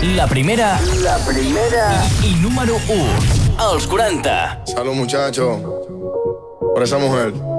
La primera y número 1 als 40. Salud, muchachos, por esa mujer.